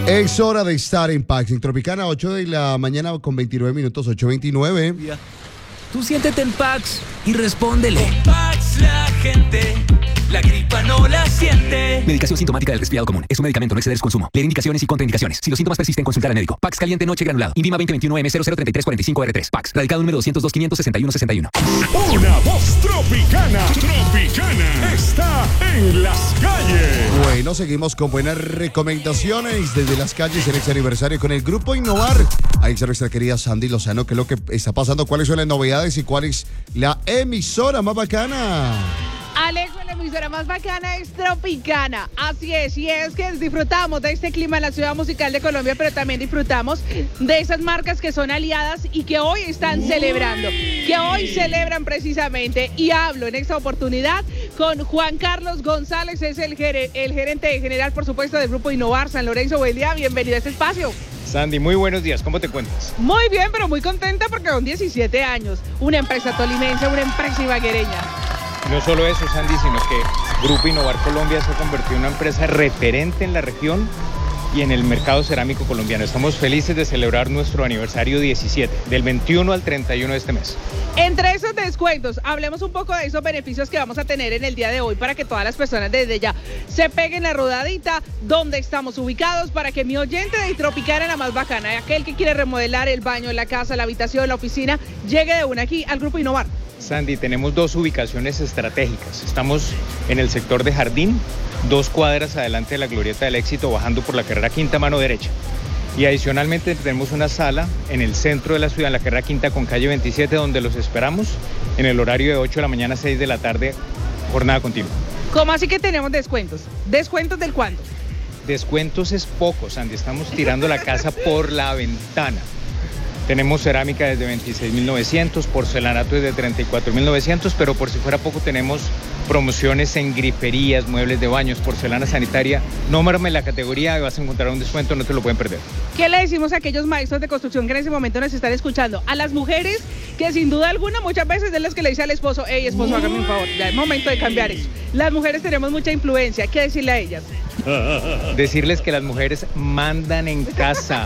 Es hora de estar en Pax en Tropicana, 8 de la mañana con 29 minutos, 8:29. Tú siéntete en Pax y respóndele. En Pax la gente, la gripa no la siente. Medicación sintomática del resfriado común. Es un medicamento, no exceder su consumo. Leer indicaciones y contraindicaciones. Si los síntomas persisten, consultar al médico. Pax caliente noche granulado. INVIMA 2021M003345R3. Pax. Radicado número 202-561-61. Una voz tropicana. Tropicana está en las calles. Bueno, seguimos con buenas recomendaciones desde las calles en este aniversario con el Grupo Innovar. Ahí está nuestra querida Sandy Lozano, ¿qué es lo que está pasando? ¿Cuáles son las novedades y cuál es la emisora más bacana? Alejo, la emisora más bacana es Tropicana. Así es, y es que disfrutamos de este clima en la ciudad musical de Colombia, pero también disfrutamos de esas marcas que son aliadas y que hoy están celebrando, que hoy celebran precisamente. Y hablo en esta oportunidad con Juan Carlos González, es el gerente general, por supuesto, del Grupo Innovar San Lorenzo. Buen día, bienvenido a este espacio. Sandy, muy buenos días, ¿cómo te encuentras? Muy bien, pero muy contenta porque son 17 años. Una empresa tolimense, una empresa ibaguereña. No solo eso, Sandy, sino que Grupo Innovar Colombia se ha convertido en una empresa referente en la región y en el mercado cerámico colombiano. Estamos felices de celebrar nuestro aniversario 17, del 21 al 31 de este mes. Entre esos descuentos, hablemos un poco de esos beneficios que vamos a tener en el día de hoy para que todas las personas desde ya se peguen la rodadita donde estamos ubicados, para que mi oyente de Tropicana, la más bacana, aquel que quiere remodelar el baño, la casa, la habitación, la oficina, llegue de una aquí al Grupo Innovar. Sandy, tenemos dos ubicaciones estratégicas. Estamos en el sector de Jardín, 2 cuadras adelante de la Glorieta del Éxito, bajando por la carrera Quinta, mano derecha. Y adicionalmente tenemos una sala en el centro de la ciudad, en la carrera Quinta con calle 27, donde los esperamos en el horario de 8 de la mañana a 6 de la tarde, jornada continua. ¿Cómo así que tenemos descuentos? ¿Descuentos del cuánto? Descuentos es poco, Sandy. Estamos tirando la casa por la ventana. Tenemos cerámica desde 26.900, porcelanato desde 34.900, pero por si fuera poco tenemos promociones en griferías, muebles de baños, porcelana sanitaria. Nómbrame la categoría y vas a encontrar un descuento, no te lo pueden perder. ¿Qué le decimos a aquellos maestros de construcción que en ese momento nos están escuchando? A las mujeres que sin duda alguna muchas veces es las que le dice al esposo: hey, esposo, hágame un favor, ya es momento de cambiar eso. Las mujeres tenemos mucha influencia, ¿qué decirle a ellas? Decirles que las mujeres mandan en casa.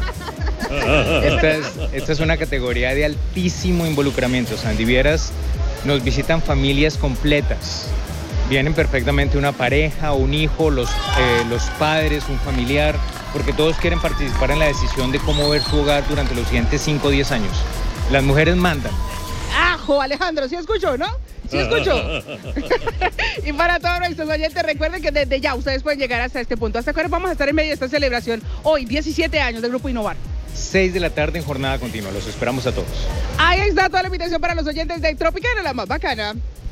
Esta es una categoría de altísimo involucramiento, Sandy. Vieras, nos visitan familias completas. Vienen perfectamente una pareja, un hijo, los padres, un familiar, porque todos quieren participar en la decisión de cómo ver su hogar durante los siguientes 5 o 10 años. Las mujeres mandan. ¡Ajo, Alejandro! ¿Sí escuchó, no? ¿Sí escuchó? Y para todos nuestros oyentes, recuerden que desde ya ustedes pueden llegar hasta este punto. ¿Hasta cuándo vamos a estar en medio de esta celebración? Hoy, 17 años del Grupo Innovar. 6 de la tarde en jornada continua. Los esperamos a todos. Ahí está toda la invitación para los oyentes de Tropicana, la más bacana.